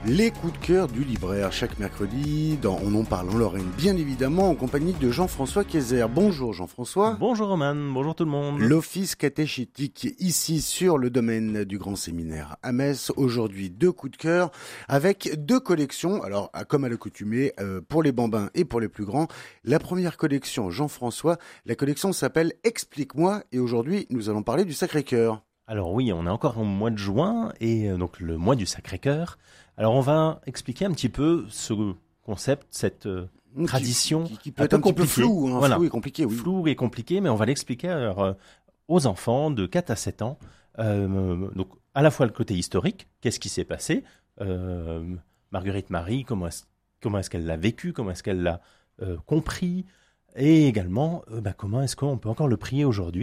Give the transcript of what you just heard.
Les coups de cœur du libraire, chaque mercredi, On en parle en Lorraine, bien évidemment, en compagnie de Jean-François Kayser. Bonjour Jean-François. Bonjour Roman, bonjour tout le monde. L'office catéchétique ici sur le domaine du Grand Séminaire à Metz. Aujourd'hui, 2 coups de cœur avec 2 collections. Alors, comme à l'accoutumée, pour les bambins et pour les plus grands. La première collection, Jean-François, la collection s'appelle Explique-moi et aujourd'hui, nous allons parler du Sacré-Cœur. Alors oui, on est encore au mois de juin et donc le mois du Sacré-Cœur. Alors on va expliquer un petit peu ce concept, cette tradition qui peut être un petit peu flou, hein, voilà. Flou et compliqué, oui. Flou et compliqué, mais on va l'expliquer aux enfants de 4 à 7 ans. Donc à la fois le côté historique, qu'est-ce qui s'est passé, Marguerite Marie, comment est-ce qu'elle l'a vécu, comment est-ce qu'elle l'a compris, et également comment est-ce qu'on peut encore le prier aujourd'hui.